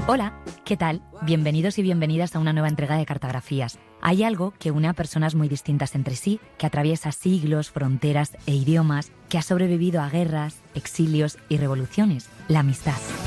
Hola, ¿qué tal? Bienvenidos y bienvenidas a una nueva entrega de Cartografías. Hay algo que une a personas muy distintas entre sí, que atraviesa siglos, fronteras e idiomas, que ha sobrevivido a guerras, exilios y revoluciones: la amistad.